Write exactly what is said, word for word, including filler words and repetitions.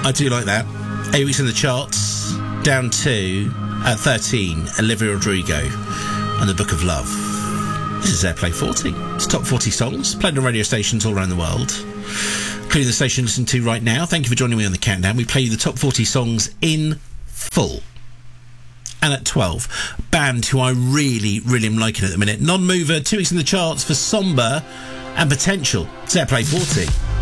I do like that. Eight weeks in the charts, down to, at thirteen, Olivia Rodrigo and the Book of Love. This is Airplay forty. It's top forty songs, played on radio stations all around the world, including the station you listen to right now. Thank you for joining me on the countdown. We play you the top forty songs in full. And at twelve, band who I really, really am liking at the minute. Non-mover, two weeks in the charts for Somber and Potential. It's Airplay forty.